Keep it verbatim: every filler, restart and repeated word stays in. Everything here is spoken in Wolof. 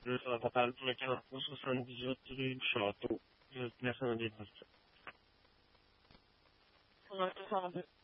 그래서 totalmente una cosa sono diciotto diciotto, io ne sono di questo. Un'altra fase.